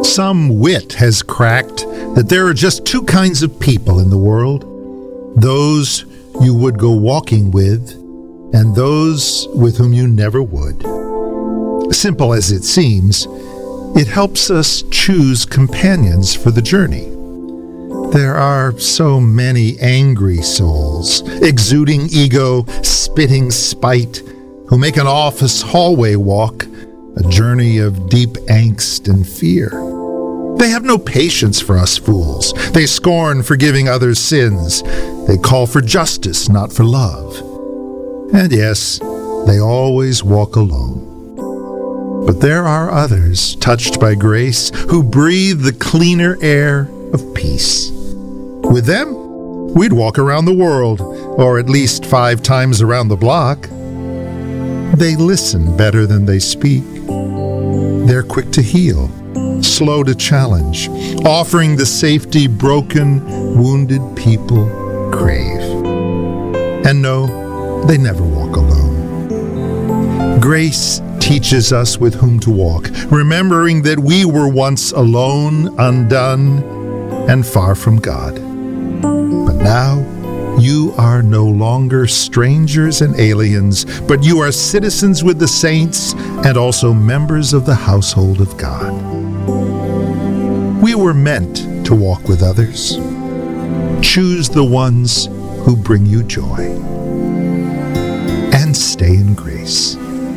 Some wit has cracked that there are just two kinds of people in the world: those you would go walking with, and those with whom you never would. Simple as it seems, it helps us choose companions for the journey. There are so many angry souls, exuding ego, spitting spite, who make an office hallway walk a journey of deep angst and fear. They have no patience for us fools. They scorn forgiving others' sins. They call for justice, not for love. And yes, they always walk alone. But there are others, touched by grace, who breathe the cleaner air of peace. With them, we'd walk around the world, or at least 5 times around the block. They listen better than they speak. They're quick to heal, slow to challenge, offering the safety broken, wounded people crave. And no, they never walk alone. Grace teaches us with whom to walk, remembering that we were once alone, undone, and far from God. But now, you are no longer strangers and aliens, but you are citizens with the saints and also members of the household of God. We were meant to walk with others. Choose the ones who bring you joy. And stay in grace.